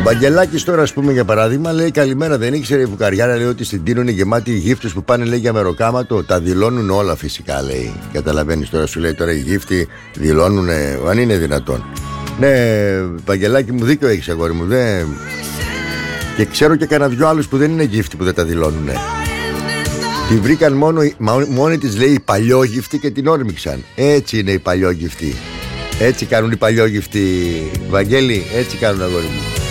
Βαγγελάκης τώρα, ας πούμε, για παράδειγμα, λέει καλημέρα. Δεν ήξερε η Βουκαριάρα, λέει, ότι στην Τίνο είναι γεμάτοι οι γύφτες που πάνε, λέει, για μεροκάματο. Τα δηλώνουν όλα φυσικά, λέει. Καταλαβαίνεις τώρα, σου λέει τώρα οι γύφτοι δηλώνουν, αν είναι δυνατόν. Ναι, Βαγγελάκη μου, δίκιο έχεις, αγόρι μου. Και ξέρω και κανένα δυο άλλους που δεν είναι γύφτοι που δεν τα δηλώνουν. Τη βρήκαν μόνη της, λέει, οι παλιόγυφτοι και την όρμηξαν. Έτσι είναι οι παλιόγυφτοι. Έτσι κάνουν οι παλιόγυφτοι, Βαγγέλη, έτσι κάνουν, αγόρι μου.